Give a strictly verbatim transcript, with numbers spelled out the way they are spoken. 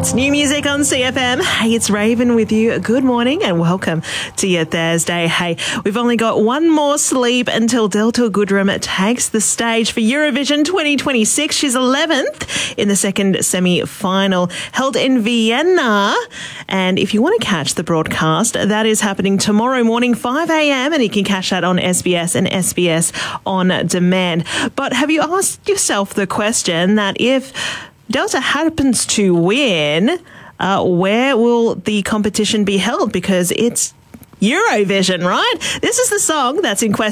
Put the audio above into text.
It's new music on C F M. Hey, it's Raven with you. Good morning and welcome to your Thursday. Hey, we've only got one more sleep until Delta Goodrem takes the stage for Eurovision twenty twenty-six. She's eleventh in the second semi-final held in Vienna. And if you want to catch the broadcast, that is happening tomorrow morning, five a.m. and you can catch that on S B S and S B S On Demand. But have you asked yourself the question that if Delta happens to win, uh, where will the competition be held? Because it's Eurovision, right? This is the song that's in question.